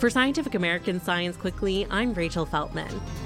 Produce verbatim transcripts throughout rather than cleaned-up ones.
For Scientific American Science Quickly, I'm Rachel Feltman.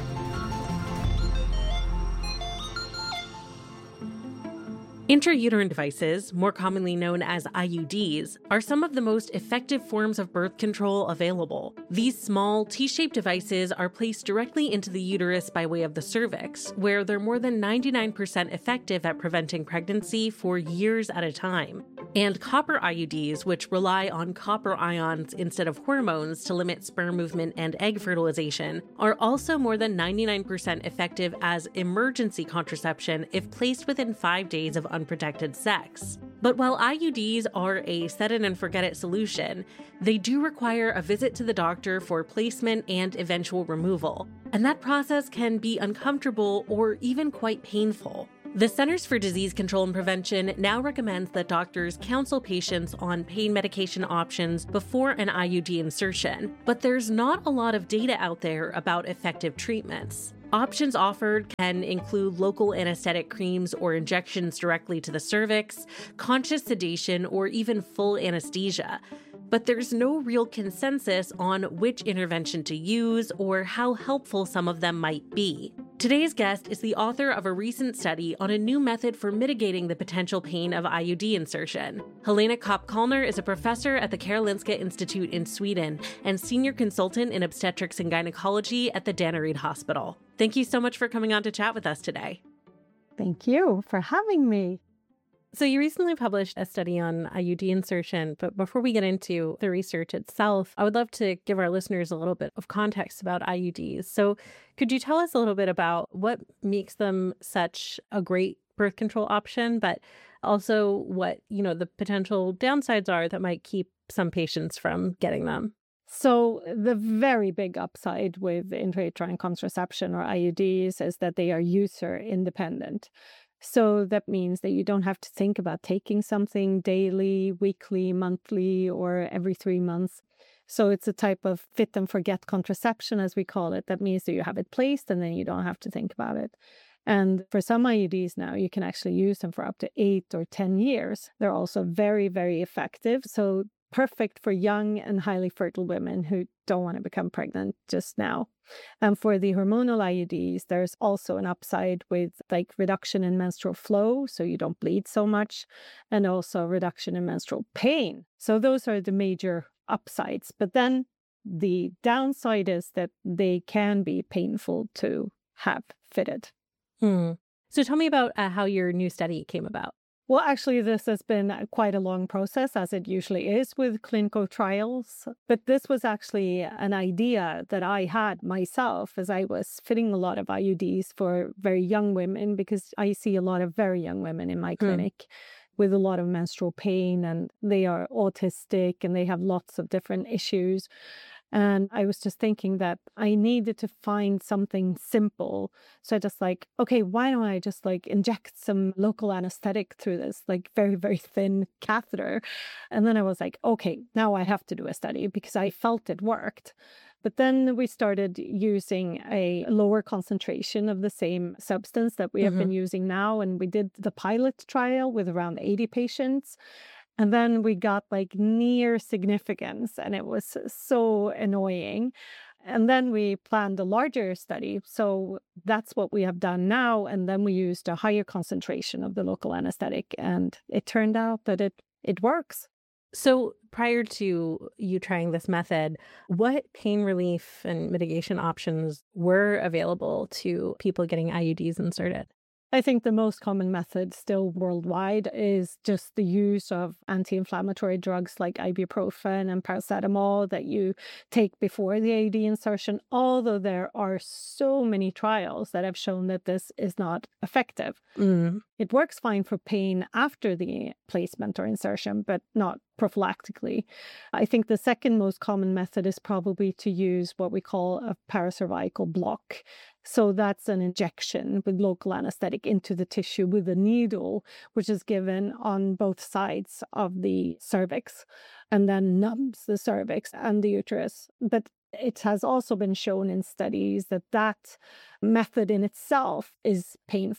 Intrauterine devices, more commonly known as I U Ds, are some of the most effective forms of birth control available. These small, T-shaped devices are placed directly into the uterus by way of the cervix, where they're more than ninety-nine percent effective at preventing pregnancy for years at a time. And copper I U Ds, which rely on copper ions instead of hormones to limit sperm movement and egg fertilization, are also more than ninety-nine percent effective as emergency contraception if placed within five days of unprotected sex. But while I U Ds are a set-it-and-forget-it solution, they do require a visit to the doctor for placement and eventual removal. And that process can be uncomfortable or even quite painful. The Centers for Disease Control and Prevention now recommends that doctors counsel patients on pain medication options before an I U D insertion, but there's not a lot of data out there about effective treatments. Options offered can include local anesthetic creams or injections directly to the cervix, conscious sedation, or even full anesthesia. But there's no real consensus on which intervention to use or how helpful some of them might be. Today's guest is the author of a recent study on a new method for mitigating the potential pain of I U D insertion. Helena Kopp-Kallner is a professor at the Karolinska Institute in Sweden and senior consultant in obstetrics and gynecology at the Danneryd Hospital. Thank you so much for coming on to chat with us today. Thank you for having me. So you recently published a study on I U D insertion, but before we get into the research itself, I would love to give our listeners a little bit of context about I U Ds. So could you tell us a little bit about what makes them such a great birth control option, but also what, you know, the potential downsides are that might keep some patients from getting them? So the very big upside with intrauterine contraception or I U Ds is that they are user independent. So that means that you don't have to think about taking something daily, weekly, monthly, or every three months. So it's a type of fit and forget contraception, as we call it. That means that you have it placed and then you don't have to think about it. And for some I U Ds now, you can actually use them for up to eight or ten years. They're also very, very effective. So perfect for young and highly fertile women who don't want to become pregnant just now. And for the hormonal I U Ds, there's also an upside with like reduction in menstrual flow, so you don't bleed so much, and also reduction in menstrual pain. So those are the major upsides. But then the downside is that they can be painful to have fitted. Hmm. So tell me about uh, how your new study came about. Well, actually, this has been quite a long process, as it usually is with clinical trials. But this was actually an idea that I had myself as I was fitting a lot of I U Ds for very young women, because I see a lot of very young women in my clinic mm. with a lot of menstrual pain, and they are autistic and they have lots of different issues. And I was just thinking that I needed to find something simple. So I just like, okay, why don't I just like inject some local anesthetic through this like very, very thin catheter? And then I was like, okay, now I have to do a study because I felt it worked. But then we started using a lower concentration of the same substance that we have mm-hmm. been using now. And we did the pilot trial with around eighty patients. And then we got like near significance, and it was so annoying. And then we planned a larger study. So that's what we have done now. And then we used a higher concentration of the local anesthetic, and it turned out that it, it works. So prior to you trying this method, what pain relief and mitigation options were available to people getting I U Ds inserted? I think the most common method still worldwide is just the use of anti-inflammatory drugs like ibuprofen and paracetamol that you take before the I U D insertion, although there are so many trials that have shown that this is not effective. Mm. It works fine for pain after the placement or insertion, but not prophylactically. I think the second most common method is probably to use what we call a paracervical block. So that's an injection with local anesthetic into the tissue with a needle, which is given on both sides of the cervix and then numbs the cervix and the uterus. But it has also been shown in studies that that method in itself is painful.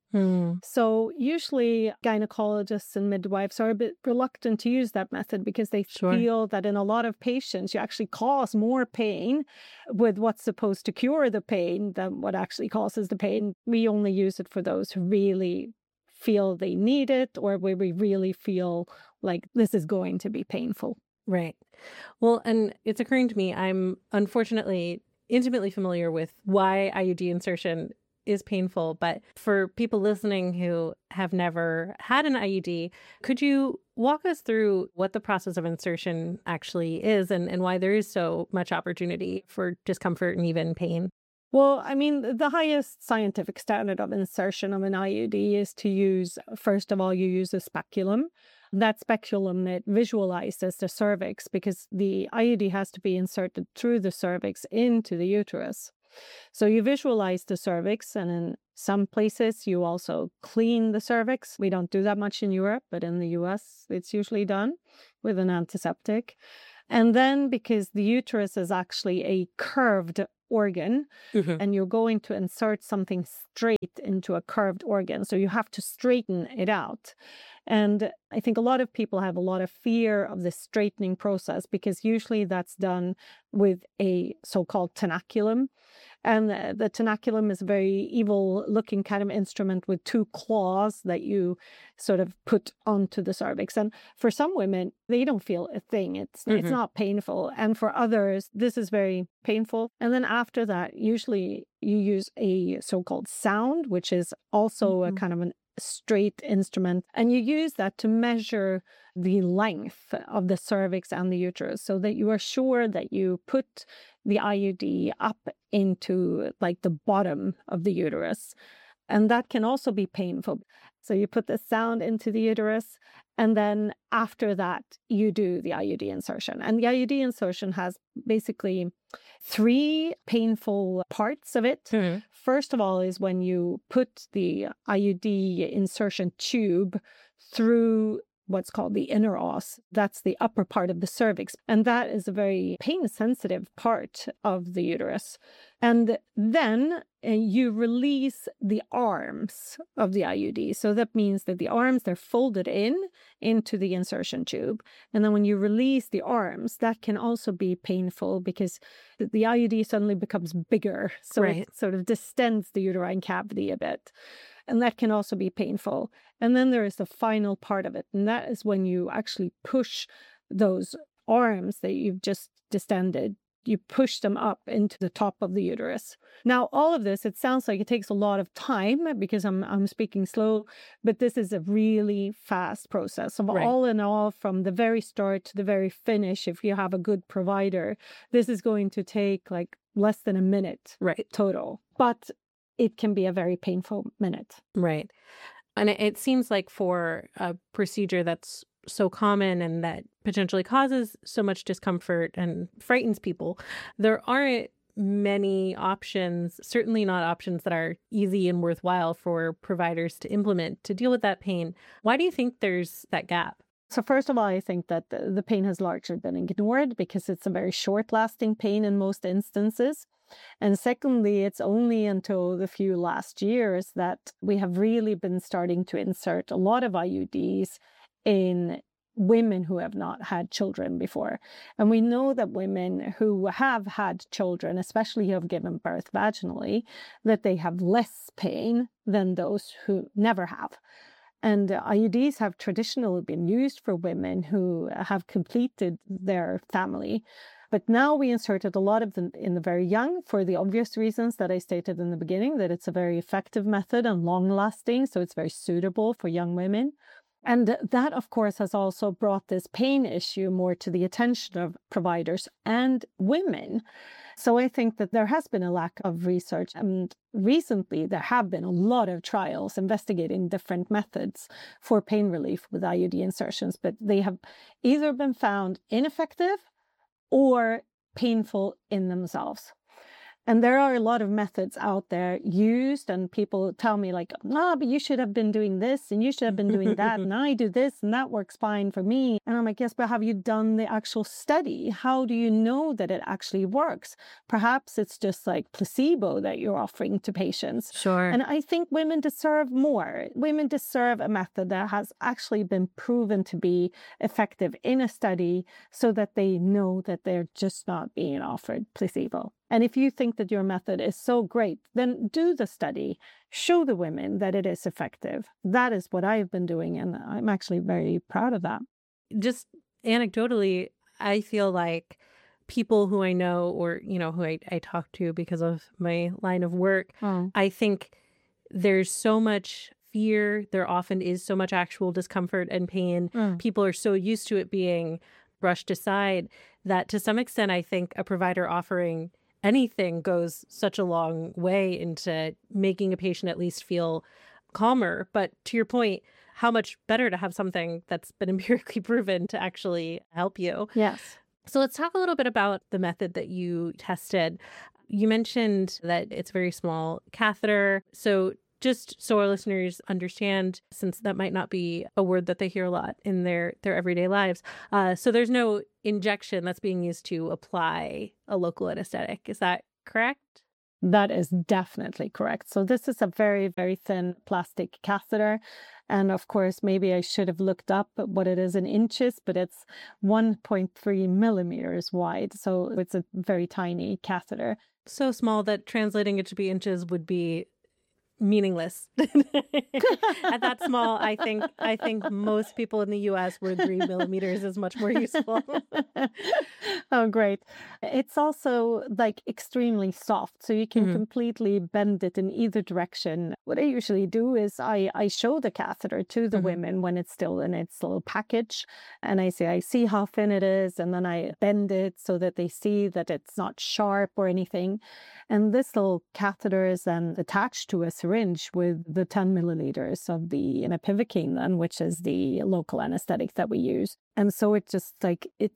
Hmm. So usually gynecologists and midwives are a bit reluctant to use that method because they Sure. feel that in a lot of patients, you actually cause more pain with what's supposed to cure the pain than what actually causes the pain. We only use it for those who really feel they need it or where we really feel like this is going to be painful. Right. Well, and it's occurring to me, I'm unfortunately intimately familiar with why I U D insertion is painful, but for people listening who have never had an I U D, could you walk us through what the process of insertion actually is and, and why there is so much opportunity for discomfort and even pain? Well, I mean, the highest scientific standard of insertion of an I U D is to use, first of all, you use a speculum. That speculum, it visualizes the cervix because the I U D has to be inserted through the cervix into the uterus. So you visualize the cervix, and in some places you also clean the cervix. We don't do that much in Europe, but in the U S it's usually done with an antiseptic. And then because the uterus is actually a curved organ, Mm-hmm. and you're going to insert something straight into a curved organ, so you have to straighten it out. And I think a lot of people have a lot of fear of the straightening process because usually that's done with a so-called tenaculum. And the, the tenaculum is a very evil looking kind of instrument with two claws that you sort of put onto the cervix. And for some women, they don't feel a thing. It's, mm-hmm. it's not painful. And for others, this is very painful. And then after that, usually you use a so-called sound, which is also mm-hmm. a kind of an straight instrument, and you use that to measure the length of the cervix and the uterus so that you are sure that you put the I U D up into like the bottom of the uterus. And that can also be painful. So you put the sound into the uterus, and then after that, you do the I U D insertion. And the I U D insertion has basically three painful parts of it. Mm-hmm. First of all is when you put the I U D insertion tube through what's called the inner os. That's the upper part of the cervix. And that is a very pain-sensitive part of the uterus. And then uh, you release the arms of the I U D. So that means that the arms, they're folded in into the insertion tube. And then when you release the arms, that can also be painful because the I U D suddenly becomes bigger. So right. It sort of distends the uterine cavity a bit. And that can also be painful. And then there is the final part of it. And that is when you actually push those arms that you've just distended, you push them up into the top of the uterus. Now, all of this, it sounds like it takes a lot of time because I'm I'm speaking slow, but this is a really fast process. So right. All in all, from the very start to the very finish, if you have a good provider, this is going to take like less than a minute right. total. But it can be a very painful minute. Right. And it seems like for a procedure that's so common and that potentially causes so much discomfort and frightens people, there aren't many options, certainly not options that are easy and worthwhile for providers to implement to deal with that pain. Why do you think there's that gap? So first of all, I think that the, the pain has largely been ignored because it's a very short-lasting pain in most instances. And secondly, it's only until the few last years that we have really been starting to insert a lot of I U Ds in women who have not had children before. And we know that women who have had children, especially who have given birth vaginally, that they have less pain than those who never have. And I U Ds have traditionally been used for women who have completed their family. But now we inserted a lot of them in the very young for the obvious reasons that I stated in the beginning, that it's a very effective method and long-lasting, so it's very suitable for young women. And that, of course, has also brought this pain issue more to the attention of providers and women. So I think that there has been a lack of research. And recently, there have been a lot of trials investigating different methods for pain relief with I U D insertions, but they have either been found ineffective or painful in themselves. And there are a lot of methods out there used, and people tell me like, no, but you should have been doing this and you should have been doing that. And I do this and that works fine for me. And I'm like, yes, but have you done the actual study? How do you know that it actually works? Perhaps it's just like placebo that you're offering to patients. Sure. And I think women deserve more. Women deserve a method that has actually been proven to be effective in a study so that they know that they're just not being offered placebo. And if you think that your method is so great, then do the study. Show the women that it is effective. That is what I've been doing, and I'm actually very proud of that. Just anecdotally, I feel like people who I know or, you know, who I, I talk to because of my line of work, Oh. I think there's so much fear. There often is so much actual discomfort and pain. Mm. People are so used to it being brushed aside that to some extent, I think a provider offering anything goes such a long way into making a patient at least feel calmer. But to your point, how much better to have something that's been empirically proven to actually help you. Yes. So let's talk a little bit about the method that you tested. You mentioned that it's a very small catheter. So just so our listeners understand, since that might not be a word that they hear a lot in their, their everyday lives. Uh, so there's no injection that's being used to apply a local anesthetic. Is that correct? That is definitely correct. So this is a very, very thin plastic catheter. And of course, maybe I should have looked up what it is in inches, but it's one point three millimeters wide. So it's a very tiny catheter. So small that translating it to be inches would be meaningless. At that small, I think I think most people in the U S would agree millimeters is much more useful. Oh, great. It's also like extremely soft, so you can Mhm. completely bend it in either direction. What I usually do is I, I show the catheter to the Mhm. women when it's still in its little package. And I say, I see how thin it is. And then I bend it so that they see that it's not sharp or anything. And this little catheter is then attached to a syringe with the ten milliliters of the mepivacaine, then, which is the local anesthetic that we use. And so it just like, it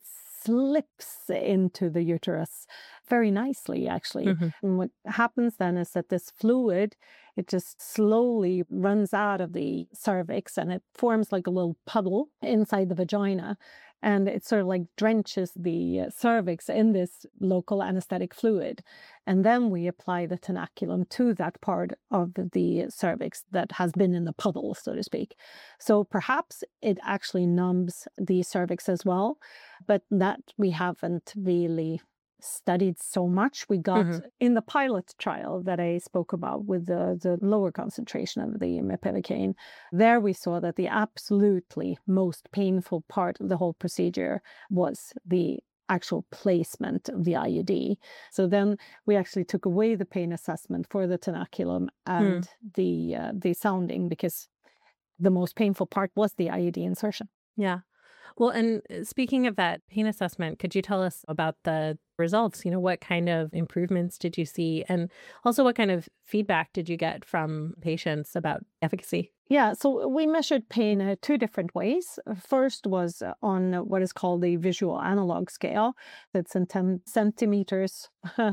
slips into the uterus very nicely, actually. Mhm. And what happens then is that this fluid, it just slowly runs out of the cervix and it forms like a little puddle inside the vagina. And it sort of like drenches the cervix in this local anesthetic fluid. And then we apply the tenaculum to that part of the cervix that has been in the puddle, so to speak. So perhaps it actually numbs the cervix as well, but that we haven't really studied so much. We got Mhm. in the pilot trial that I spoke about with the, the lower concentration of the mepivacaine, there we saw that the absolutely most painful part of the whole procedure was the actual placement of the I U D. So then we actually took away the pain assessment for the tenaculum and the uh, the sounding, because the most painful part was the I U D insertion. Yeah. Well, and speaking of that pain assessment, could you tell us about the results? You know, what kind of improvements did you see? And also what kind of feedback did you get from patients about efficacy? Yeah, so we measured pain uh, two different ways. First was on what is called the visual analog scale. It's a ten centimeters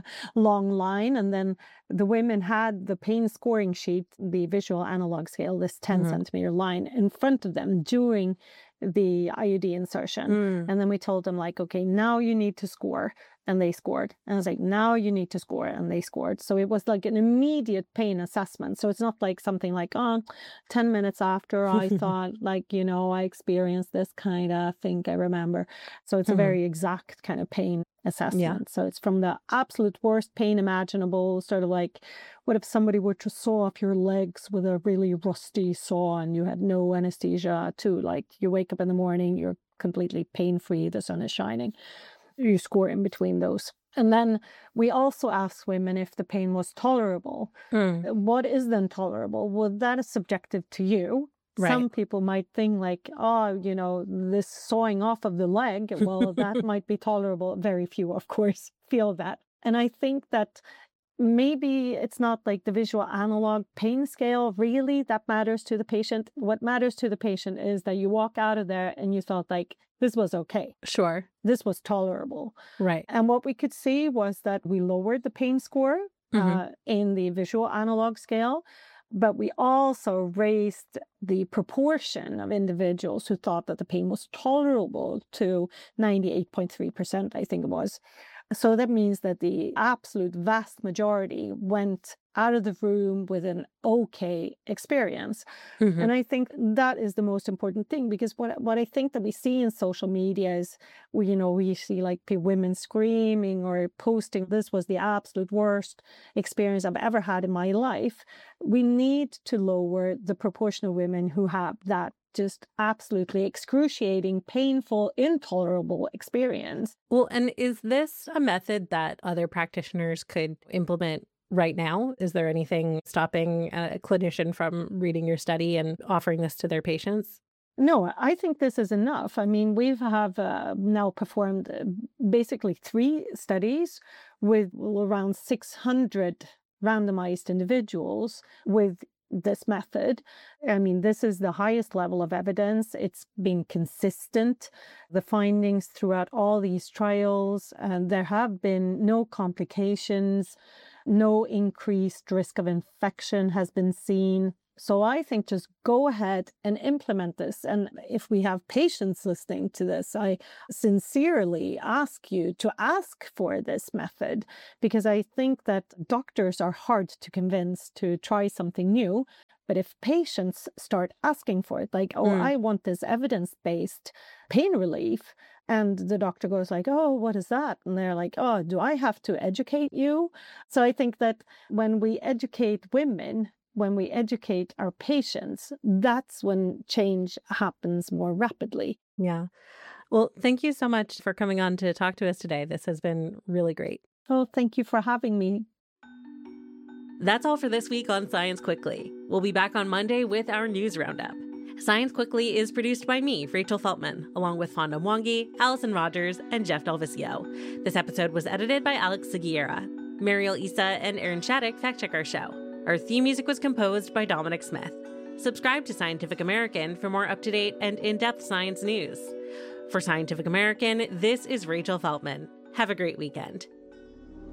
long line. And then the women had the pain scoring sheet, the visual analog scale, this ten Mhm. centimeter line in front of them during the I U D insertion. Mm. And then we told them like, okay, now you need to score. And they scored. And I was like, now you need to score. And they scored. So it was like an immediate pain assessment. So it's not like something like, oh, ten minutes after I thought like, you know, I experienced this kind of, I think I remember. So it's a Mhm. very exact kind of pain assessment. So it's from the absolute worst pain imaginable, sort of like, what if somebody were to saw off your legs with a really rusty saw and you had no anesthesia, to like you wake up in the morning, you're completely pain-free, the sun is shining. You score in between those. And then we also asked women if the pain was tolerable. Mm. What is then tolerable? Well, that is subjective to you. Right. Some people might think like, oh, you know, this sawing off of the leg, well, that might be tolerable. Very few, of course, feel that. And I think that maybe it's not like the visual analog pain scale really that matters to the patient. What matters to the patient is that you walk out of there and you felt like this was okay. Sure. This was tolerable. Right. And what we could see was that we lowered the pain score Mm-hmm. uh, in the visual analog scale, but we also raised the proportion of individuals who thought that the pain was tolerable to ninety-eight point three percent, I think it was. So that means that the absolute vast majority went out of the room with an okay experience. Mm-hmm. And I think that is the most important thing, because what what I think that we see in social media is, we, you know, we see like women screaming or posting, this was the absolute worst experience I've ever had in my life. We need to lower the proportion of women who have that just absolutely excruciating, painful, intolerable experience. Well, and is this a method that other practitioners could implement right now? Is there anything stopping a clinician from reading your study and offering this to their patients? No, I think this is enough. I mean, we have uh, now performed uh, basically three studies with around six hundred randomized individuals with this method. I mean, this is the highest level of evidence. It's been consistent. The findings throughout all these trials, and there have been no complications, no increased risk of infection has been seen. So I think just go ahead and implement this. And if we have patients listening to this, I sincerely ask you to ask for this method, because I think that doctors are hard to convince to try something new. But if patients start asking for it, like, oh, mm. I want this evidence-based pain relief, and the doctor goes like, oh, what is that? And they're like, oh, do I have to educate you? So I think that when we educate women, when we educate our patients, that's when change happens more rapidly. Yeah. Well, thank you so much for coming on to talk to us today. This has been really great. Oh, thank you for having me. That's all for this week on Science Quickly. We'll be back on Monday with our news roundup. Science Quickly is produced by me, Rachel Feltman, along with Fonda Mwangi, Allison Rogers, and Jeff Delvisio. This episode was edited by Alex Seguiera. Mariel Issa and Aaron Shattuck fact-check our show. Our theme music was composed by Dominic Smith. Subscribe to Scientific American for more up-to-date and in-depth science news. For Scientific American, this is Rachel Feltman. Have a great weekend.